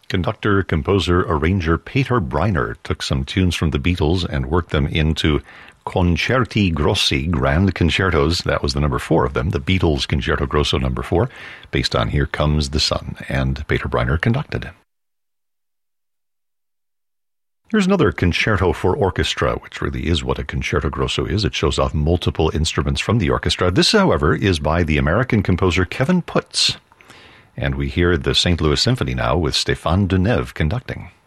Conductor, composer, arranger Peter Briner took some tunes from the Beatles and worked them into Concerti Grossi, grand concertos. That was the number 4 of them, the Beatles Concerto Grosso number 4, based on Here Comes the Sun, and Peter Briner conducted. Here's another concerto for orchestra, which really is what a concerto grosso is. It shows off multiple instruments from the orchestra. This, however, is by the American composer Kevin Putz. And we hear the St. Louis Symphony now with Stéphane Deneuve conducting.